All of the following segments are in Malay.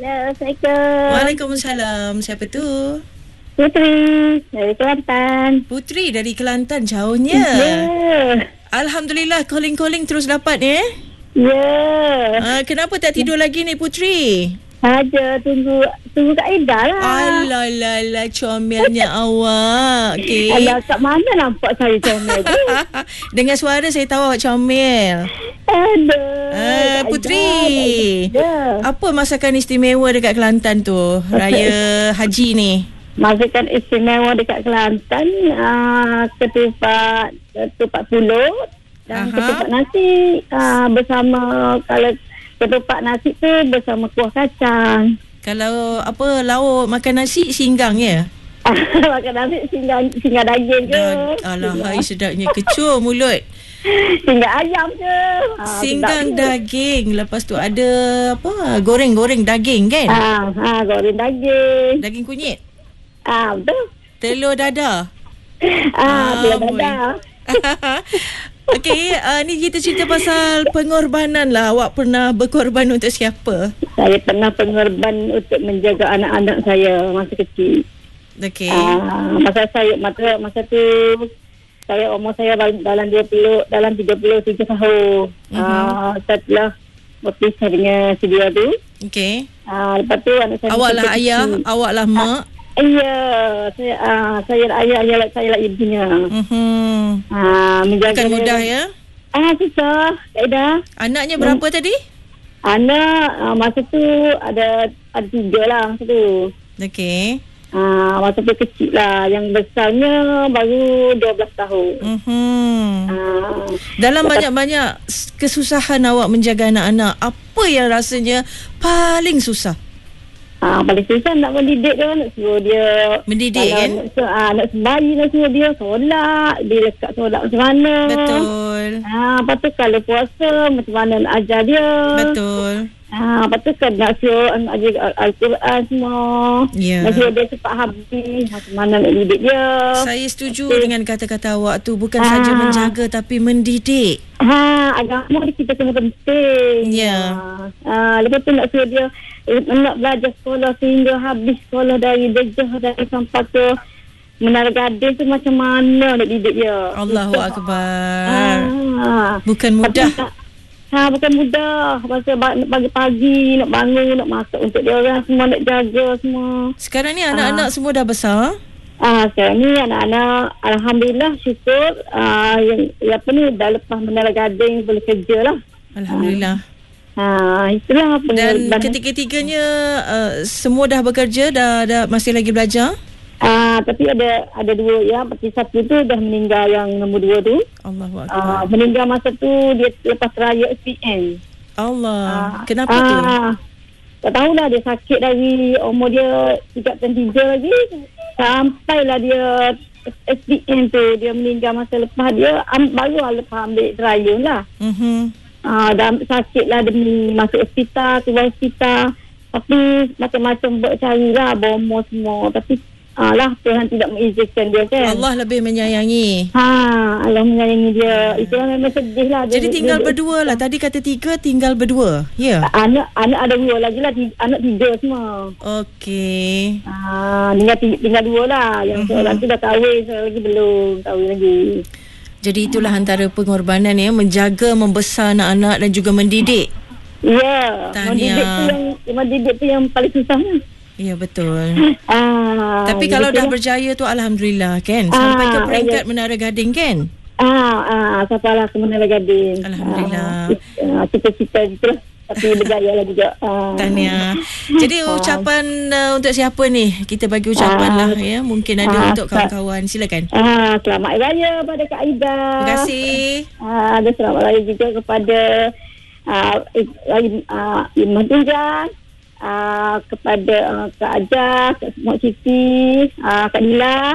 Assalamualaikum. Waalaikumsalam. Siapa tu? Putri dari Kelantan. Putri dari Kelantan, jauhnya. Ya. Alhamdulillah, calling-calling terus dapat Ya. Kenapa tak tidur lagi ni Putri? Ada tunggu Kak Ida lah. Alah, comelnya awak. Okey. Alah, kat mana nampak saya comel tu? Dengan suara saya tahu awak comel. Aduh. Putri, Ya. apa masakan istimewa dekat Kelantan tu? Raya Haji ni. Masakan istimewa dekat Kelantan, ketupat pulut dan ketupat nasi bersama, kalau ketupat nasi tu bersama kuah kacang. Kalau apa lauk makan nasi singgang ya? Makan nasi singgah daging ke? Alah, hai sedapnya, kecoh mulut. Singgah ayam ke? Singgang daging. Lepas tu ada apa? Goreng-goreng daging kan? Goreng daging. Daging kunyit. Betul. Telur dadah. Telur dadah. Okey, ni kita cerita pasal pengorbanan lah. Awak pernah berkorban untuk siapa? Saya pernah pengorban untuk menjaga anak-anak saya masa kecil. Okey. Masa tu umur saya dalam 33 tahun. Setelah berpisah dengan si dia tu. Okey. Lepas tu anak saya, awak lah ayah, awak lah mak. Ya, saya lah ayah, saya lah ibunya. Menjaga Bukan mudah ya? Susah, Kak Ida. Anaknya berapa tadi? Anak masa tu ada 3 lah masa tu. Okey. Masa tu kecil lah. Yang besarnya baru 12 tahun. Dalam banyak-banyak kesusahan awak menjaga anak-anak, apa yang rasanya paling susah? Paling susah nak mendidik dia, nak suruh dia mendidik kan? Nak sembahyang, nak suruh dia solat, dia lekat solat macam mana. Betul. Lepas tu kalau puasa macam mana nak ajar dia. Betul. Lepas tu kan nak suruh ajar Al-Quran semua. Ya. Nak suruh dia cepat habis, macam mana nak didik dia. Saya setuju dengan kata-kata awak tu. Bukan saja menjaga tapi mendidik. Agama kita kena penting. Ya. Lepas tu nak suruh dia nak belajar sekolah sehingga habis sekolah dari Dejah, dari sampai ke Menara Gading tu, macam mana nak didik dia. Allahu Akbar. Bukan mudah. Bukan mudah. Pasal pagi-pagi nak bangun, nak masak untuk dia orang semua, nak jaga semua. Sekarang ni anak-anak semua dah besar? Sekarang ni anak-anak alhamdulillah syukur yang dah lepas Menara Gading boleh kerja lah. Alhamdulillah. Itulah. Dan ketiga-tiganya semua dah bekerja, dah masih lagi belajar? Tapi ada 2 ya. Seperti satu tu dah meninggal, yang nombor 2 tu. Allahu Akbar. Meninggal masa tu dia lepas raya SPM. Allah. Kenapa tu? Tak tahulah, dia sakit dari umur dia 33 lagi. Sampailah dia SPM tu, dia meninggal masa lepas dia baru lepas ambil raya lah. Dah sakit lah, demi masuk hospital, keluar hospital. Tapi macam-macam buat carilah, bomo semua. Tapi Tuhan tidak mengizinkan dia kan. Allah lebih menyayangi. Allah menyayangi dia. Itulah memang sedih lah. Jadi tinggal berdua lah. Tadi kata 3, tinggal berdua. Ya. Anak ada 2 lagi lah. Anak 3 semua. Okey. Tinggal 2 lah. Yang seorang tu dah kahwin, seorang lagi belum kahwin lagi. Jadi itulah antara pengorbanan ya, menjaga, membesar anak-anak dan juga mendidik. Ya. Mendidik tu yang paling susahnya. Ya, betul. Tapi kalau dah berjaya tu alhamdulillah kan. Sampai ke peringkat Menara Gading kan? Sampailah ke Menara Gading. Alhamdulillah. Cita-cita itulah. Tapi berjaya lah juga. Tahniah. Jadi ucapan untuk siapa ni? Kita bagi ucapan lah ya. Mungkin ada untuk kawan-kawan. Silakan. Selamat Hari Raya pada Kak Aida. Terima kasih. Ada selamat raya juga kepada Imam Tunjang, kepada Kak Ajah, Kak Mak Siti, Kak Dila,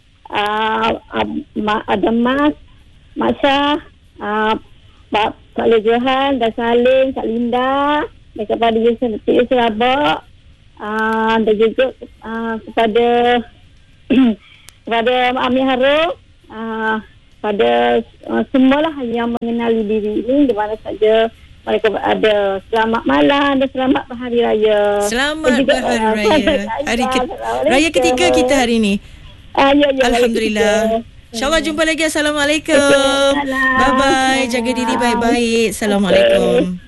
ada Mas, Mak Syah, Pak Lejohan, dan Salim, Kak Linda, dan kepada Yusuf Rabak, dan juga kepada kepada Ami Harum, pada semualah yang mengenali diri ini di mana saja mereka ada selamat malam dan selamat berhari raya. Selamat berhari raya. Raya ketiga kita hari ni. Ya, Alhamdulillah. InsyaAllah jumpa lagi. Assalamualaikum. Bye-bye. Jaga diri baik-baik. Assalamualaikum.